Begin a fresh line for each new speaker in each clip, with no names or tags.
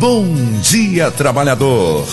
Bom Dia Trabalhador.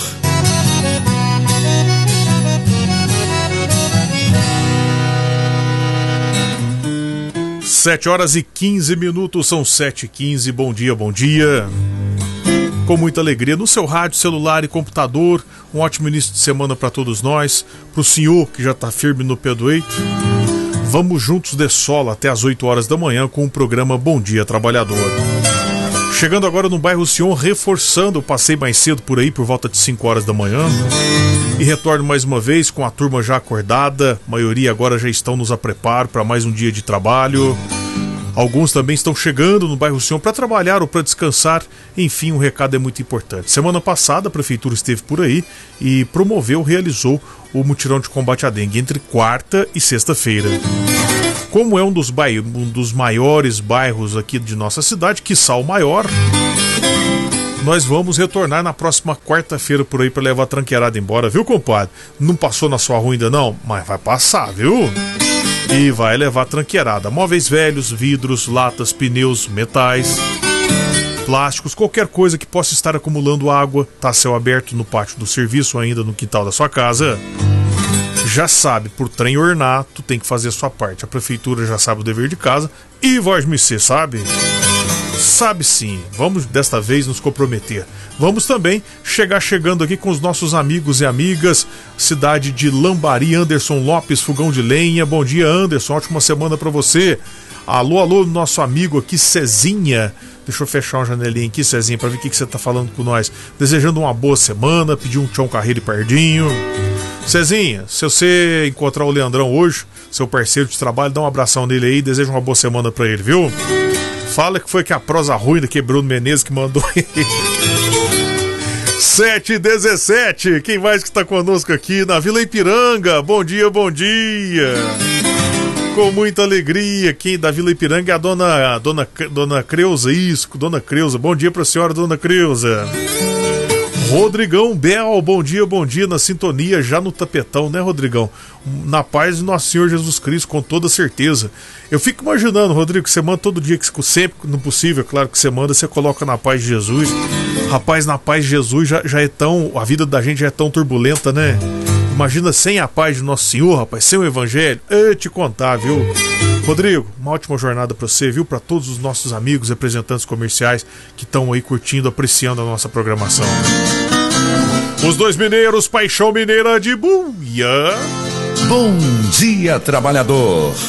Sete horas e 15 minutos, são 7h15, bom dia, bom dia. Com muita alegria no seu rádio, celular e computador, um ótimo início de semana para todos nós, para o senhor que já está firme no pé do eito. Vamos juntos de sola até as 8 horas da manhã com o programa Bom Dia Trabalhador. Chegando agora no bairro Sion, reforçando, eu passei mais cedo por aí, por volta de 5 horas da manhã. E retorno mais uma vez com a turma já acordada. A maioria agora já estão nos a preparo para mais um dia de trabalho. Alguns também estão chegando no bairro Sion para trabalhar ou para descansar. Enfim, um recado é muito importante. Semana passada a prefeitura esteve por aí e realizou o mutirão de combate à dengue entre quarta e sexta-feira. Como é um dos maiores bairros aqui de nossa cidade, quiçá o maior, nós vamos retornar na próxima quarta-feira por aí para levar a tranqueirada embora, viu, compadre? Não passou na sua rua ainda não? Mas vai passar, viu? E vai levar a tranqueirada. Móveis velhos, vidros, latas, pneus, metais, plásticos, qualquer coisa que possa estar acumulando água, tá a céu aberto no pátio do serviço ou ainda no quintal da sua casa. Já sabe, por trem ornato, tem que fazer a sua parte. A prefeitura já sabe o dever de casa e voz me ser, sabe? Sabe sim, vamos desta vez nos comprometer. Vamos também chegando aqui com os nossos amigos e amigas, cidade de Lambari, Anderson Lopes, fogão de lenha. Bom dia, Anderson, ótima semana pra você. Alô, nosso amigo aqui, Cezinha. Deixa eu fechar uma janelinha aqui, Cezinha, pra ver o que você tá falando com nós. Desejando uma boa semana, pedir um tchau carreiro e pardinho. Cezinha, se você encontrar o Leandrão hoje, seu parceiro de trabalho, dá um abração nele aí, deseja uma boa semana pra ele, viu? Fala que foi que a prosa ruim daquele Bruno Menezes que mandou ele. 7h17, quem mais que está conosco aqui na Vila Ipiranga? Bom dia, bom dia. Com muita alegria, quem da Vila Ipiranga é a dona Creuza, isso, dona Creuza. Bom dia pra senhora, dona Creuza. Rodrigão Bel, bom dia, na sintonia, já no tapetão, né, Rodrigão? Na paz de Nosso Senhor Jesus Cristo, com toda certeza. Eu fico imaginando, Rodrigo, que você manda todo dia, que sempre, no possível, claro que você manda, você coloca na paz de Jesus. Rapaz, na paz de Jesus já é tão, a vida da gente já é tão turbulenta, né? Imagina sem a paz de Nosso Senhor, rapaz, sem o Evangelho, eu te contar, viu? Rodrigo, uma ótima jornada pra você, viu? Pra todos os nossos amigos, representantes comerciais que estão aí curtindo, apreciando a nossa programação. Os dois mineiros, Paixão Mineira de Buia.
Bom Dia Trabalhador.